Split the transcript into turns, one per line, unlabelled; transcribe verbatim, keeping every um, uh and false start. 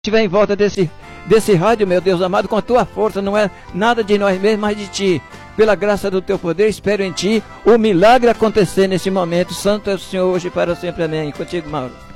estiver em volta desse, desse rádio, meu Deus amado, com a tua força, não é nada de nós mesmos, mas de ti. Pela graça do teu poder, espero em ti o milagre acontecer nesse momento. Santo é o Senhor hoje e para sempre. Amém. Contigo, Mauro.